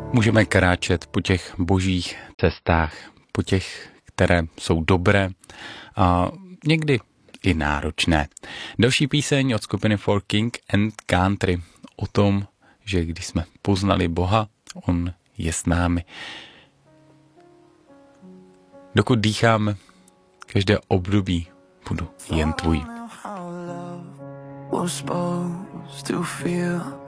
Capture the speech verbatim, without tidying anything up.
Můžeme kráčet po těch božích cestách, po těch, které jsou dobré a někdy i náročné. Další píseň od skupiny For King and Country o tom, že když jsme poznali Boha, on je s námi. Dokud dýcháme, každé období budu jen tvůj.